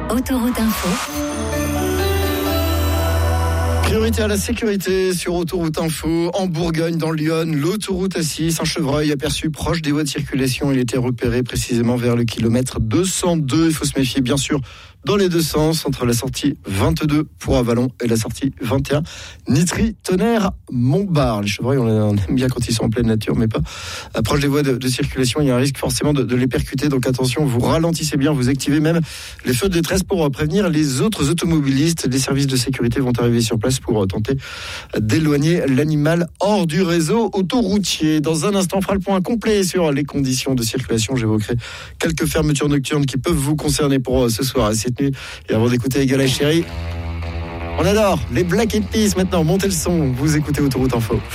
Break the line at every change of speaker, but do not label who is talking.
Autoroute Info.
Priorité à la sécurité sur Autoroute Info. En Bourgogne, dans Lyon, l'autoroute A6, un chevreuil aperçu proche des voies de circulation. Il était repéré précisément vers le kilomètre 202. Il faut se méfier, bien sûr, dans les deux sens, entre la sortie 22 pour Avallon et la sortie 21 Nitry-Tonnerre-Montbard. Les chevreuils, on aime bien quand ils sont en pleine nature, mais pas proche des voies de circulation. Il y a un risque forcément de les percuter. Donc attention, vous ralentissez bien, vous activez même les feux de détresse pour prévenir les autres automobilistes. Les services de sécurité vont arriver sur place pour tenter d'éloigner l'animal hors du réseau autoroutier. Dans un instant, on fera le point complet sur les conditions de circulation. J'évoquerai quelques fermetures nocturnes qui peuvent vous concerner pour ce soir et cette nuit. Et avant d'écouter Egal et Chéri, on adore les Black Eyed Peas maintenant. Montez le son, vous écoutez Autoroute Info.